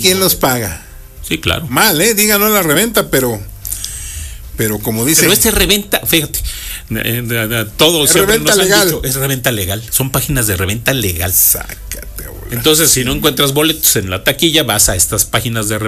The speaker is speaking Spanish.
quién los paga. Sí, claro. Mal, díganlo en la reventa, pero como dice. Pero este reventa, fíjate, todo es siempre reventa nos han legal. dicho, es reventa legal. Son páginas de reventa legal. Sácate, abuela. Entonces, si no encuentras boletos en la taquilla, vas a estas páginas de